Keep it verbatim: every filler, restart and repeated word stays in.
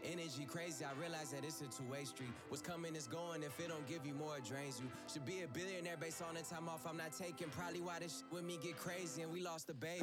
Energy crazy, I realize that it's a two-way street. What's coming is going, if it don't give you more, it drains you. Should be a billionaire based on the time off I'm not taking. Probably why this shit with me get crazy and we lost the baby.